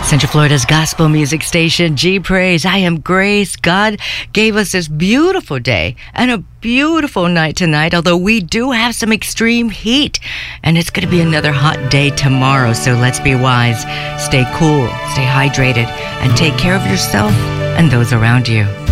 Central Florida's gospel music station, G Praise. I am Grace. God gave us this beautiful day and a beautiful night tonight, although we do have some extreme heat, and it's going to be another hot day tomorrow, so let's be wise. Stay cool, stay hydrated, and take care of yourself and those around you.